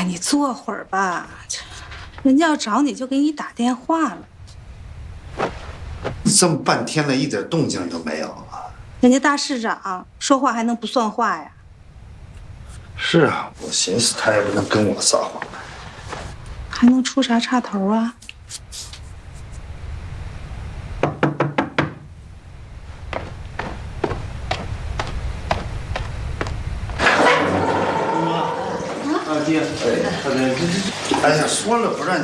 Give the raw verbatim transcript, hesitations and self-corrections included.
哎，你坐会儿吧，人家要找你就给你打电话了。 这么半天了，一点动静都没有啊！ 人家大市长说话还能不算话呀？ 是啊，我寻思他也不能跟我撒谎， 还能出啥岔头啊？ 啊爹，哎，他这，哎呀，说了不让你。